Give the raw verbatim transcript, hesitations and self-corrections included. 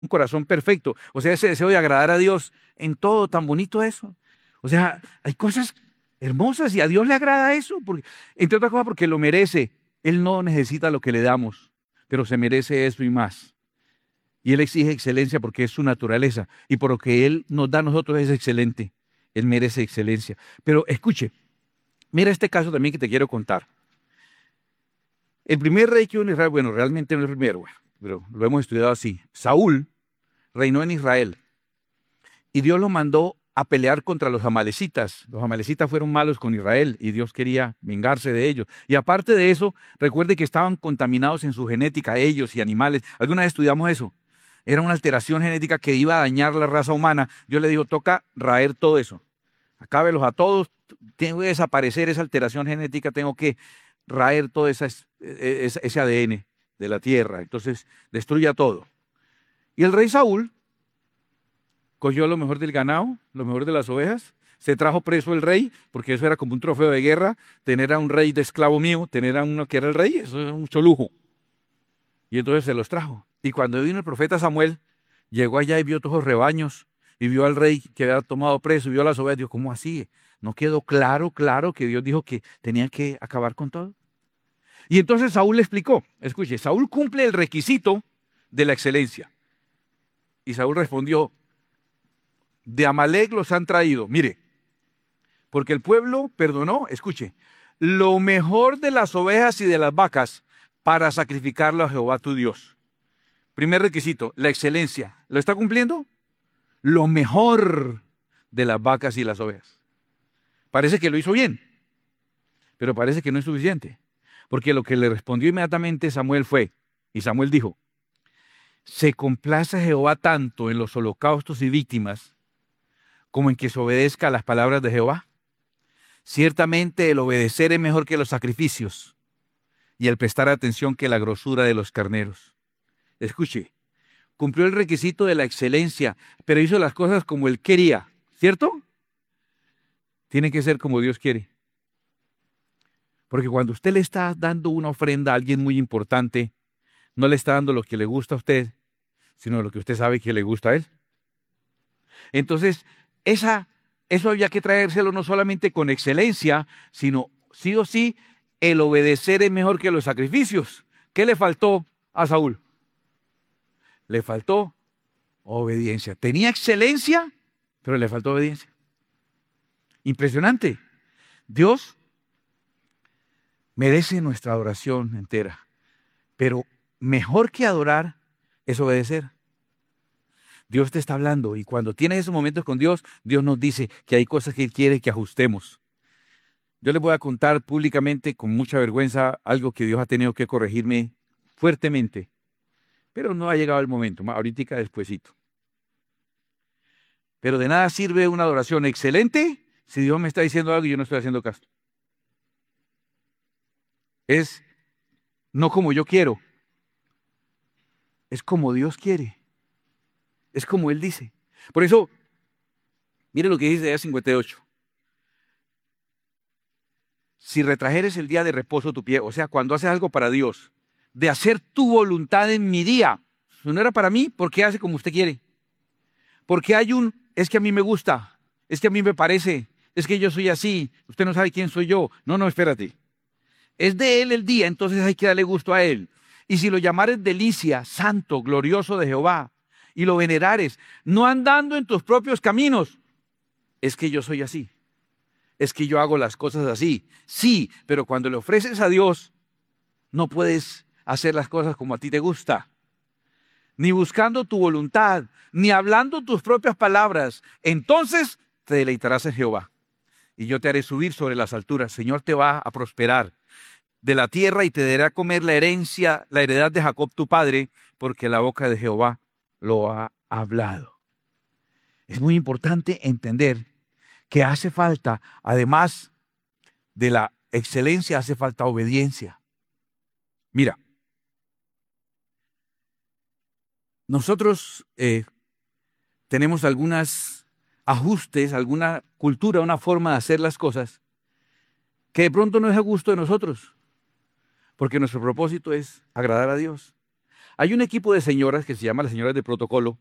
un corazón perfecto. O sea, ese deseo de agradar a Dios en todo, tan bonito eso. O sea, hay cosas hermosas y a Dios le agrada eso, porque, entre otras cosas porque lo merece. Él no necesita lo que le damos, pero se merece eso y más. Y Él exige excelencia porque es su naturaleza. Y por lo que Él nos da a nosotros es excelente. Él merece excelencia. Pero escuche, mira este caso también que te quiero contar. El primer rey que hubo en Israel, bueno, realmente no es el primero, bueno, pero lo hemos estudiado así. Saúl reinó en Israel y Dios lo mandó a pelear contra los amalecitas. Los amalecitas fueron malos con Israel y Dios quería vengarse de ellos. Y aparte de eso, recuerde que estaban contaminados en su genética ellos y animales. ¿Alguna vez estudiamos eso? Era una alteración genética que iba a dañar la raza humana. Dios le dijo, toca raer todo eso. Acábelos a todos, tengo que desaparecer esa alteración genética, tengo que raer todo esa, ese, ese A D N de la tierra. Entonces, destruya todo. Y el rey Saúl cogió lo mejor del ganado, lo mejor de las ovejas, se trajo preso el rey, porque eso era como un trofeo de guerra, tener a un rey de esclavo mío, tener a uno que era el rey, eso es mucho lujo. Y entonces se los trajo. Y cuando vino el profeta Samuel, llegó allá y vio todos los rebaños, y vio al rey que había tomado preso, y vio a las ovejas, dijo, ¿cómo así? ¿No quedó claro, claro que Dios dijo que tenía que acabar con todo? Y entonces Saúl le explicó, escuche, Saúl cumple el requisito de la excelencia. Y Saúl respondió, de Amalec los han traído, mire, porque el pueblo perdonó, escuche, lo mejor de las ovejas y de las vacas para sacrificarlo a Jehová tu Dios. Primer requisito, la excelencia. ¿Lo está cumpliendo? Lo mejor de las vacas y las ovejas. Parece que lo hizo bien, pero parece que no es suficiente. Porque lo que le respondió inmediatamente Samuel fue, y Samuel dijo, se complace Jehová tanto en los holocaustos y víctimas como en que se obedezca a las palabras de Jehová. Ciertamente el obedecer es mejor que los sacrificios y el prestar atención que la grosura de los carneros. Escuche, cumplió el requisito de la excelencia, pero hizo las cosas como él quería, ¿cierto? Tiene que ser como Dios quiere. Porque cuando usted le está dando una ofrenda a alguien muy importante, no le está dando lo que le gusta a usted, sino lo que usted sabe que le gusta a él. Entonces, esa, eso había que traérselo no solamente con excelencia, sino sí o sí, el obedecer es mejor que los sacrificios. ¿Qué le faltó a Saúl? Le faltó obediencia. Tenía excelencia, pero le faltó obediencia. Impresionante. Dios merece nuestra adoración entera, pero mejor que adorar es obedecer. Dios te está hablando y cuando tienes esos momentos con Dios, Dios nos dice que hay cosas que Él quiere que ajustemos. Yo les voy a contar públicamente, con mucha vergüenza, algo que Dios ha tenido que corregirme fuertemente, pero no ha llegado el momento, ahorita despuesito. Pero de nada sirve una adoración excelente si Dios me está diciendo algo y yo no estoy haciendo caso. Es no como yo quiero, es como Dios quiere, es como Él dice. Por eso, mire lo que dice Isaías cincuenta y ocho. Si retrajeres el día de reposo tu pie, o sea, cuando haces algo para Dios, de hacer tu voluntad en mi día, si no era para mí, ¿por qué hace como usted quiere? Porque hay un, es que a mí me gusta, es que a mí me parece, es que yo soy así, usted no sabe quién soy yo. No, no, espérate. Es de Él el día, entonces hay que darle gusto a Él. Y si lo llamares delicia, santo, glorioso de Jehová, y lo venerares, no andando en tus propios caminos, es que yo soy así. Es que yo hago las cosas así. Sí, pero cuando le ofreces a Dios, no puedes hacer las cosas como a ti te gusta. Ni buscando tu voluntad, ni hablando tus propias palabras. Entonces te deleitarás en Jehová. Y yo te haré subir sobre las alturas. Señor te va a prosperar de la tierra y te dará a comer la herencia, la heredad de Jacob tu padre, porque la boca de Jehová lo ha hablado. Es muy importante entender que hace falta, además de la excelencia, hace falta obediencia. Mira, nosotros eh, tenemos algunos ajustes, alguna cultura, una forma de hacer las cosas que de pronto no es a gusto de nosotros, porque nuestro propósito es agradar a Dios. Hay un equipo de señoras que se llama las señoras de protocolo,